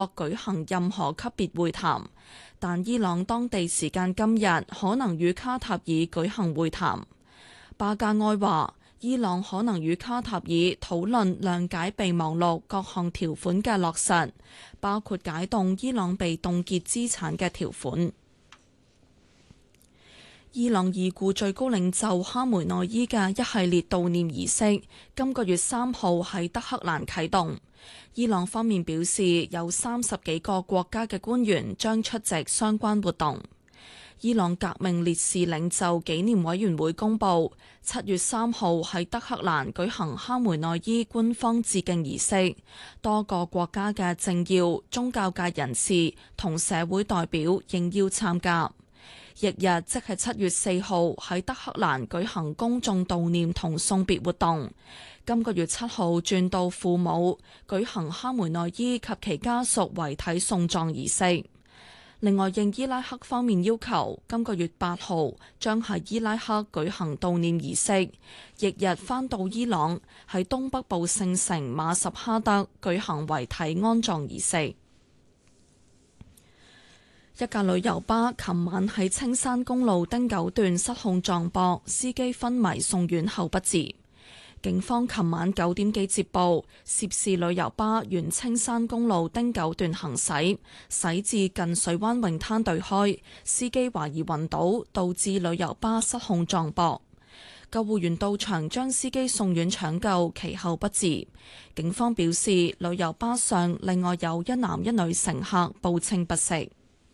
舉行任何級別會談，但伊朗當地時間今日可能與卡塔爾舉行會談。巴加埃話，伊朗可能與卡塔爾討論諒解備忘錄各項條款嘅落實，包括解凍伊朗被凍結資產嘅條款。伊朗已故最高領袖哈梅內伊嘅一系列悼念儀式，今個月3號喺德黑蘭啟動。伊朗方面表示，有30幾個國家嘅官員將出席相關活動。伊朗革命烈士領袖紀念委員會公佈，7月3號喺德黑蘭舉行哈梅內伊官方致敬儀式，多個國家嘅政要、宗教界人士同社會代表應邀參加。翌日即係7月4號喺德黑蘭舉行公眾悼念同送別活動。今個月7號轉到庫姆舉行哈梅內伊及其家屬遺體送葬儀式。另外，應伊拉克方面要求，今個月8號將喺伊拉克舉行悼念儀式，翌日返到伊朗喺東北部聖城馬什哈德舉行遺體安葬儀式。一架旅遊巴琴晚喺青山公路汀九段失控撞壆，司機昏迷送院後不治。警方琴晚9點幾接報，涉事旅遊巴沿青山公路汀九段行駛，駛至近水灣泳灘對開，司機懷疑暈倒，導致旅遊巴失控撞壆。救護員到場將司機送院搶救，其後不治。警方表示，旅遊巴上另外有一男一女乘客報稱不適。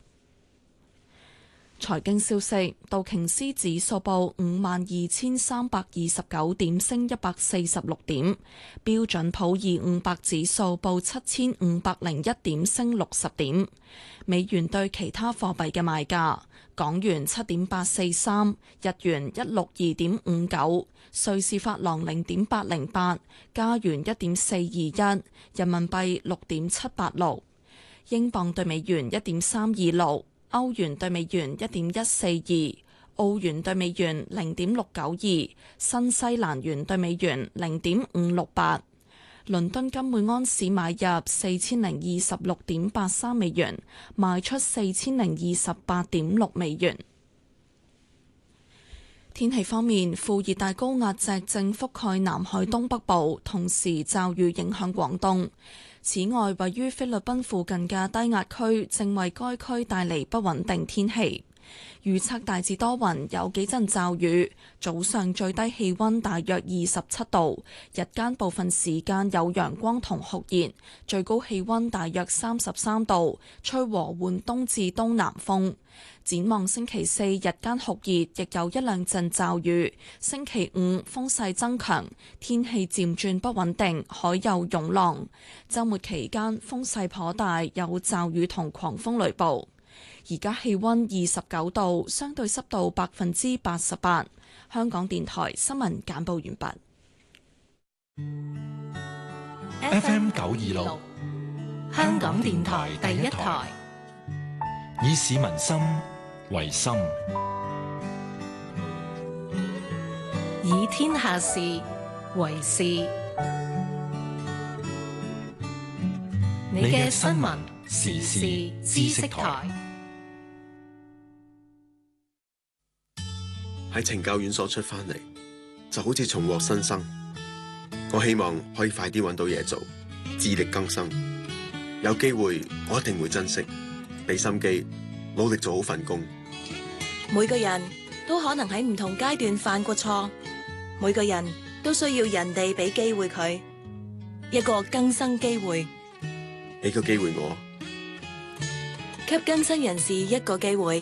財經消息，道瓊斯指數報52,329點，升146點；標準普爾500指數報7,501點，升60點。美元對其他貨幣嘅賣價：港元7.843，日元162.59，瑞士法郎0.808，加元1.421，人民幣6.786，英鎊對美元1.326。歐元對美元1.142，澳元對美元0.692，新西蘭元對美元0.568。倫敦金每安士買入4026.83美元，賣出4028.6美元。天氣方面，副熱帶高壓脊正覆蓋南海東北部，同時驟雨影響廣東。此外，位於菲律賓附近嘅低壓區正為該區帶嚟不穩定天氣。預測大致多雲，有幾陣驟雨。早上最低氣溫大約27度，日間部分時間有陽光同酷熱，最高氣溫大約33度，吹和緩東至東南風。展望星期四日間酷熱，亦有一兩陣驟雨。星期五風勢增強，天氣漸轉不穩定，海有湧浪。週末期間風勢頗大，有驟雨同狂風雷暴。而家氣溫29度，相對濕度88%。香港電台新聞簡報完畢。 FM 926，香港電台第一台，以市民心為心， 以天下事為事。你嘅新聞時事知識台。 喺懲教院所出返嚟，就好似重獲新生。我希望可以快啲揾到嘢做，自力更生。有機會，我一定會珍惜，俾心機，努力做好份工。 每個人都可能喺唔同階段犯過錯，每個人都需要人哋俾機會佢，一個更生機會。 俾個機會我， 給更生人士一個機會。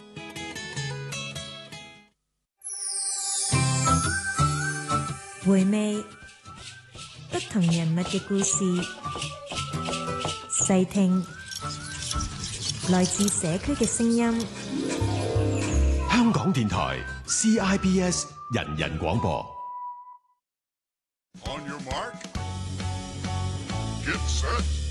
回味不同人物嘅故事，細聽來自社區嘅聲音。 香港電台 CIBS 人人廣播。 On your mark, get set.